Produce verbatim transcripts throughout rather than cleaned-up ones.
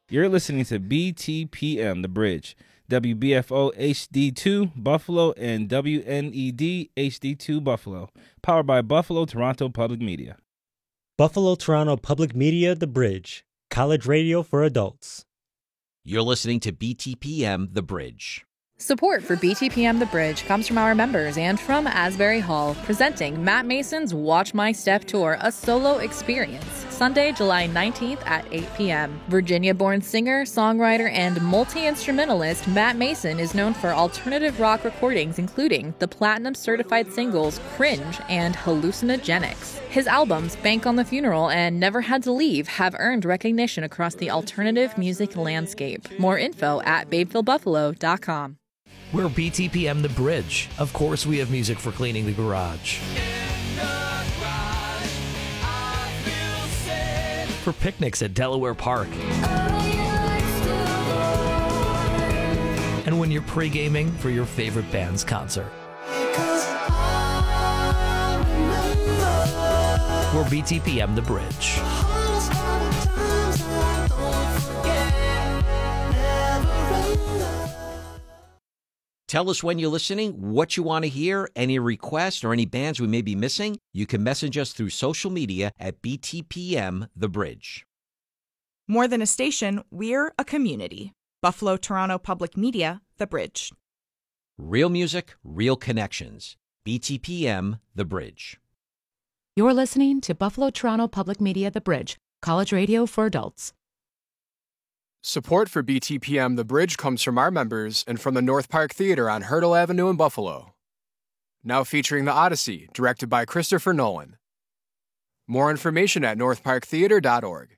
You're listening to B T P M, The Bridge, W B F O H D two Buffalo, and W N E D H D two Buffalo, powered by Buffalo Toronto Public Media. Buffalo Toronto Public Media, The Bridge, college radio for adults. You're listening to B T P M, The Bridge. Support for B T P M The Bridge comes from our members and from Asbury Hall, presenting Matt Mason's Watch My Step Tour, a solo experience, Sunday, July nineteenth at eight p.m. Virginia-born singer, songwriter, and multi-instrumentalist Matt Mason is known for alternative rock recordings, including the platinum-certified singles Cringe and Hallucinogenics. His albums, Bank on the Funeral and Never Had to Leave, have earned recognition across the alternative music landscape. More info at babeville buffalo dot com. We're B T P M The Bridge. Of course, we have music for cleaning the garage. For picnics at Delaware Park. And when you're pre-gaming for your favorite band's concert. We're B T P M The Bridge. Tell us when you're listening, what you want to hear, any requests, or any bands we may be missing. You can message us through social media at B T P M The Bridge. More than a station, we're a community. Buffalo Toronto Public Media, The Bridge. Real music, real connections. B T P M The Bridge. You're listening to Buffalo Toronto Public Media The Bridge, college radio for adults. Support for B T P M The Bridge comes from our members and from the North Park Theater on Hurdle Avenue in Buffalo. Now featuring The Odyssey, directed by Christopher Nolan. More information at north park theater dot org.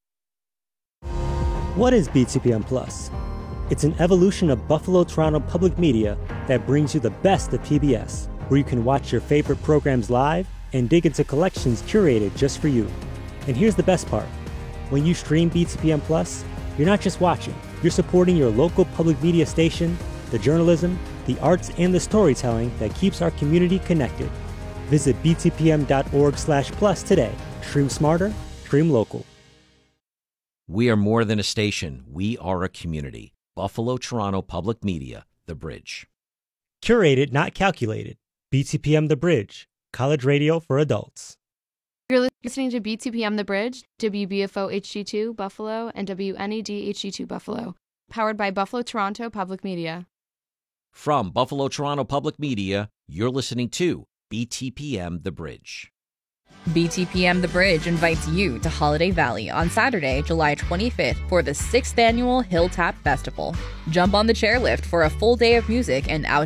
What is B T P M Plus? It's an evolution of Buffalo Toronto Public Media that brings you the best of P B S, where you can watch your favorite programs live and dig into collections curated just for you. And here's the best part. When you stream B T P M Plus, you're not just watching, you're supporting your local public media station, the journalism, the arts, and the storytelling that keeps our community connected. Visit b t p m dot org slash plus today. Stream smarter, stream local. We are more than a station. We are a community. Buffalo Toronto Public Media, The Bridge. Curated, not calculated. B T P M The Bridge, college radio for adults. You're listening to B T P M The Bridge, W B F O H D two Buffalo, and W N E D H D two Buffalo, powered by Buffalo Toronto Public Media. From Buffalo Toronto Public Media, you're listening to B T P M The Bridge. B T P M The Bridge invites you to Holiday Valley on Saturday, July twenty-fifth for the sixth Annual Hilltap Festival. Jump on the chairlift for a full day of music and out